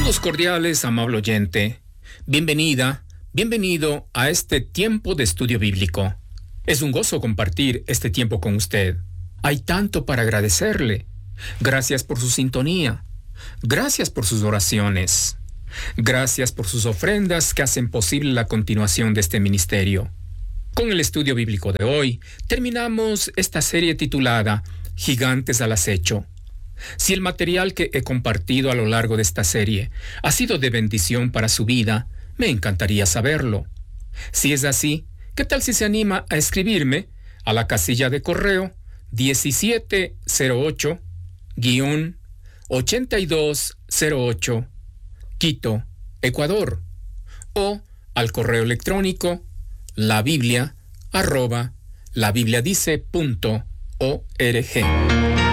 Saludos cordiales, amable oyente. Bienvenida, bienvenido a este tiempo de estudio bíblico. Es un gozo compartir este tiempo con usted. Hay tanto para agradecerle. Gracias por su sintonía. Gracias por sus oraciones. Gracias por sus ofrendas que hacen posible la continuación de este ministerio. Con el estudio bíblico de hoy, terminamos esta serie titulada Gigantes al acecho. Si el material que he compartido a lo largo de esta serie ha sido de bendición para su vida, me encantaría saberlo. Si es así, ¿qué tal si se anima a escribirme a la casilla de correo 1708-8208, Quito, Ecuador, o al correo electrónico labiblia@labibliadice.org?